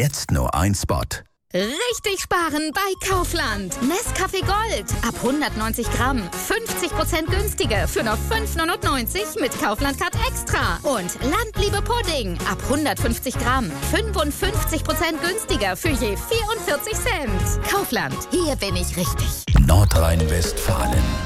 Jetzt nur ein Spot. Richtig sparen bei Kaufland. Nescafé Gold. Ab 190 Gramm. 50% günstiger für nur 5,99 mit Kaufland Card Extra. Und Landliebe Pudding. Ab 150 Gramm. 55% günstiger für je 44 Cent. Kaufland. Hier bin ich richtig. Nordrhein-Westfalen.